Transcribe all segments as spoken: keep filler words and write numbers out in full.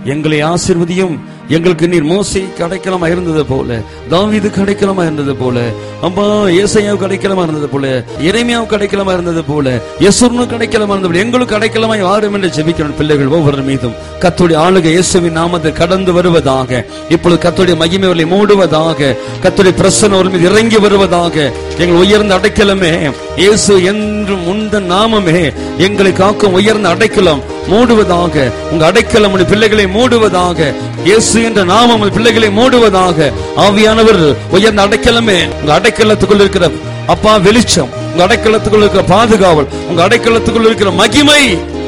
எங்களை ஆசீர்வதியும். எங்களுக்கு நீர் மோசேக்கு அடைக்கலமா இருந்தது போல, தாவீதுக்கு அடைக்கலமா இருந்தது போல, அம்மா ஏசாயாவுக்கு அடைக்கலமா இருந்தது போல, எரேமியாவுக்கு அடைக்கலமா இருந்தது போல, யெசுருனுக்கு அடைக்கலமா இருந்தது போல எங்களுக்கு அடைக்கலமாய் வாரும் என்று ஜெபிக்கிறோம். பிள்ளைகள் ஒவ்வொரு மீதும் கர்த்தருடைய ஆளுகை இயேசுவின் நாமத்தில் கடந்து வருவதாக. இப்பொழுது கர்த்தருடைய மகிமை அவர்களை மூடுவதாக. கர்த்தருடைய பிரசன்னம் அவர்கள் மீது இறங்கி வருவதாக. எங்கள் உயர்ந்த அடைக்கலமே இயேசு என்றும் உந்தன் நாமமே எங்களை காக்கும் உயர்ந்த அடைக்கலம் மூடுவதாக. உங்க அடைக்கலம் உடைய பிள்ளைகளை மூடுவதாக. இயேசு என்ற நாமம் பிள்ளைகளை மூடுவதாக. ஆவியானவர் உயர்ந்த அடைக்கலமே, உங்க அடைக்கலத்துக்குள் இருக்கிற அப்பா வெளிச்சம், உங்க அடைக்கலத்துக்குள் இருக்கிற பாதுகாவல், உங்க அடைக்கலத்துக்குள் இருக்கிற மகிமை,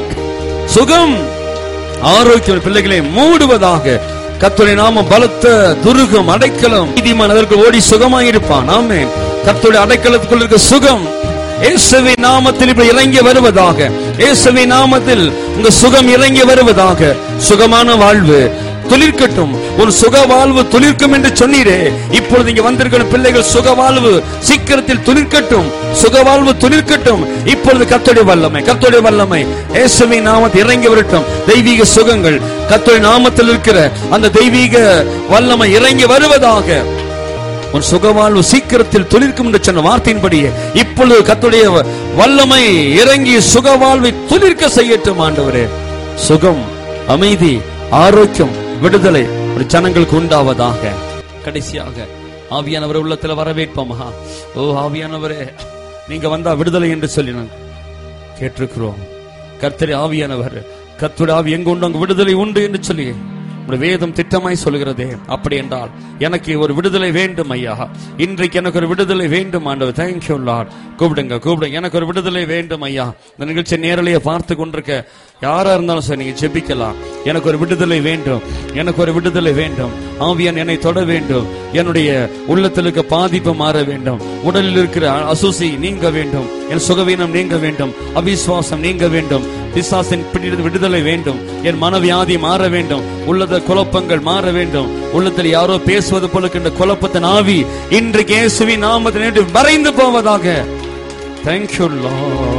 சுகம், ஆரோக்கியம் பிள்ளைகளை மூடுவதாக. கர்த்தருடைய நாமம் பலத்த துருகம், அடைக்கலம். நீதிமான் அதற்கு ஓடி சுகமாயிருப்பான். ஆமென். கர்த்தருடைய அடைக்கலத்துக்குள் இருக்கிற சுகம் இயேசுவின் நாமத்தில் இப்ப இறங்கி வருவதாக. இயேசுவின் நாமத்தில் உங்க சுகம் இறங்கி வருவதாக. சுகமான வாழ்வு துளிர்க்கட்டும். ஒரு சுக வாழ்வு துளிர்க்கும் என்று சொன்னீரே, இப்பொழுது இங்க வந்திருக்கிற பிள்ளைகள் சுக வாழ்வு சீக்கிரத்தில் துளிர்க்கட்டும். சுக வாழ்வு துளிர்க்கட்டும். இப்பொழுது கர்த்தருடைய வல்லமை, கர்த்தருடைய வல்லமை இயேசுவின் நாமத்தில் இறங்கி வரட்டும். தெய்வீக சுகங்கள் கர்த்தருடைய நாமத்தில் இருக்கிற அந்த தெய்வீக வல்லமை இறங்கி வருவதாக. உன் சுகவாழ்வு சீக்கிரத்தில் துளிர்க்கும் என்று சொன்ன வார்த்தையின்படியே இப்பொழுது கர்த்தருடைய வல்லமை இறங்கி சுகவாழ்வை துளிர்க்க செய்யட்டும். ஆண்டவரே, சுகம், அமைதி, ஆரோக்கியம், விடுதலை ஒரு ஜனங்களுக்கு உண்டாவதாக. கடைசியாக ஆவியானவர் உள்ளத்துல வரவேற்போமா? ஓ ஆவியானவரே, நீங்க வந்தா விடுதலை என்று சொல்லி நான் கேட்டிருக்கிறோம். கர்த்தரே ஆவியானவர், கர்த்தருடைய ஆவி எங்க உண்டு அங்கு விடுதலை உண்டு என்று சொல்லி வேதம் திட்டமாய் சொல்கிறதே. அப்படி என்றால் எனக்கு ஒரு விடுதலை வேண்டும் ஐயா. இன்றைக்கு எனக்கு ஒரு விடுதலை வேண்டும் ஆண்டவர். Thank you Lord. கூப்பிடுங்க கூப்பிடுங்க, எனக்கு ஒரு விடுதலை வேண்டும் ஐயா. இந்த நிகழ்ச்சி நேரலையை பார்த்து கொண்டிருக்க யாரா இருந்தாலும் சார் நீங்க ஜெபிக்கலாம். எனக்கு ஒரு விடுதலை வேண்டும், எனக்கு ஒரு விடுதலை வேண்டும். ஆவியான் என்னை தொட வேண்டும். என்னுடைய உள்ளத்தில் இருக்க பாதிப்பு மாற வேண்டும். உடலில் இருக்கிற அசூசி நீங்க வேண்டும். என் சுகவீனம் நீங்க வேண்டும். அவிசுவாசம் நீங்க வேண்டும். பிசாசின் பிடித்து விடுதலை வேண்டும். என் மனவியாதி மாற வேண்டும். உள்ளத குழப்பங்கள் மாற வேண்டும். உள்ளத்தில் யாரோ பேசுவது போல இருக்கின்ற குழப்பத்தின் ஆவி இன்றைக்கு இயேசுவின் நாமத்தில் மறைந்து போவதாக. Thank you Lord.